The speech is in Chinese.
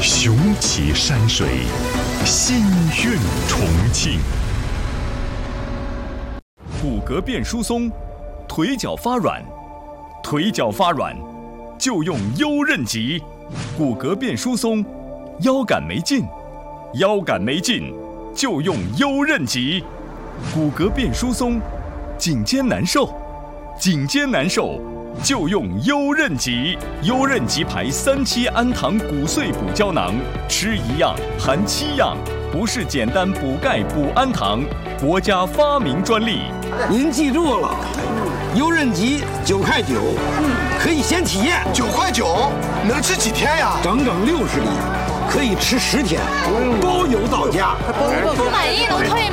雄奇山水，心韵重庆。骨骼变疏松，腿脚发软，腿脚发软就用优韧极。骨骼变疏松，腰杆没劲，腰杆没劲就用优韧极。骨骼变疏松，颈肩难受，颈肩难受就用优韧极。优韧极牌3期氨糖骨碎补胶囊，吃1样含7样，不是简单补钙补氨糖，国家发明专利。 您记住了，优韧极9.9块，可以先体验。 9.9块，能吃几天呀？ 整整60粒，可以吃10天，包邮到家。 不满意能退吗？